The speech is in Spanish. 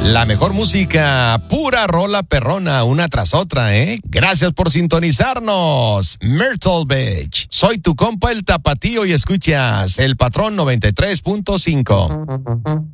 La mejor música, pura rola perrona, una tras otra, ¿eh? Gracias por sintonizarnos. Myrtle Beach. Soy tu compa el Tapatío y escuchas El Patrón 93.5.